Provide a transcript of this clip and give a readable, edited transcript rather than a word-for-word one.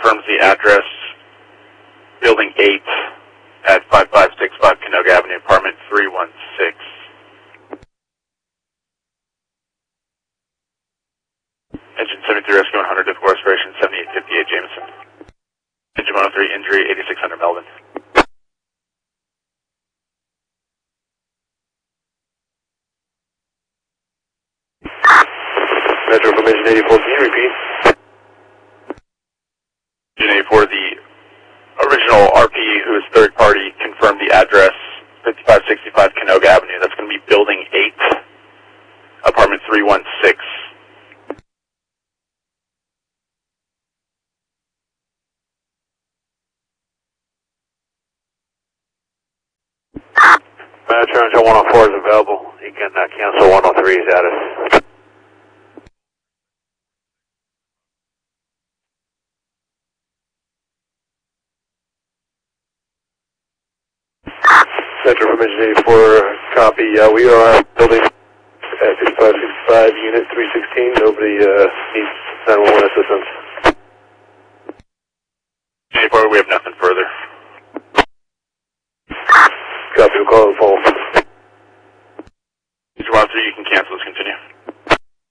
confirms the address, Building 8 at 5565 Canoga Avenue, apartment 316. Engine 73 rescue 100, difficult respiration 7858 Jameson. Engine 103 injury 8600 Melvin. Metro from Engine 84, can you repeat? Engine 84, the original RP, who is third party, confirmed the address, 5565 Canoga Avenue. That's going to be Building 8, apartment 316. Metro Engine 104 is available. You can cancel 103's status. Metro from Engine 84, copy. We are building at 5565 Unit 316 over the East 911 assistance. 84, we have nothing further. Copy, we'll call it forward.